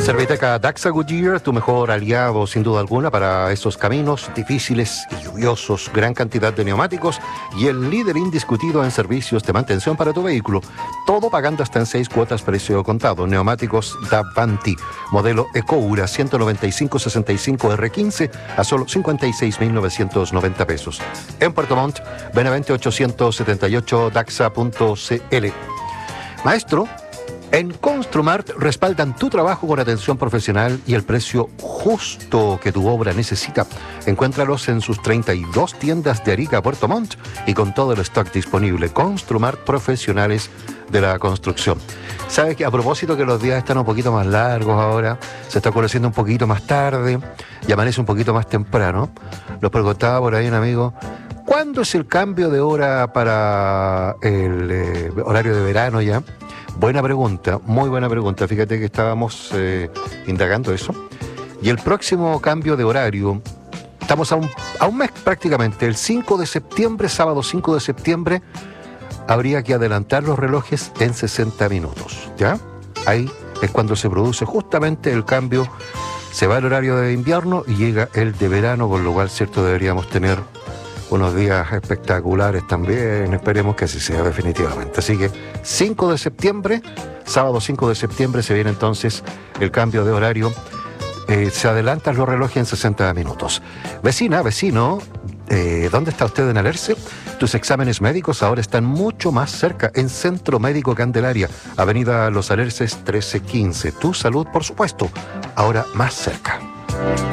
Serviteca Daxa Goodyear, tu mejor aliado sin duda alguna para esos caminos difíciles y lluviosos. Gran cantidad de neumáticos y el líder indiscutido en servicios de mantención para tu vehículo. Todo pagando hasta en 6 cuotas precio contado. Neumáticos Davanti, modelo Ecoura 195-65R15 a solo 56.990 pesos. En Puerto Montt, Benavente 878 daxa.cl. Maestro, en Construmart respaldan tu trabajo con atención profesional y el precio justo que tu obra necesita. Encuéntralos en sus 32 tiendas de Arica a Puerto Montt y con todo el stock disponible. Construmart, profesionales de la construcción. ¿Sabes que a propósito que los días están un poquito más largos ahora, se está oscureciendo un poquito más tarde y amanece un poquito más temprano? Nos preguntaba por ahí un amigo, ¿cuándo es el cambio de hora para el horario de verano ya? Buena pregunta, muy buena pregunta. Fíjate que estábamos indagando eso. Y el próximo cambio de horario, estamos a un mes prácticamente, el 5 de septiembre, sábado 5 de septiembre, habría que adelantar los relojes en 60 minutos, ¿ya? Ahí es cuando se produce justamente el cambio, se va el horario de invierno y llega el de verano, con lo cual, cierto, deberíamos tener unos días espectaculares también, esperemos que así sea definitivamente. Así que 5 de septiembre, sábado 5 de septiembre, se viene entonces el cambio de horario. Se adelantan los relojes en 60 minutos. Vecina, vecino, ¿dónde está usted en Alerce? Tus exámenes médicos ahora están mucho más cerca, en Centro Médico Candelaria, Avenida Los Alerces 1315. Tu salud, por supuesto, ahora más cerca.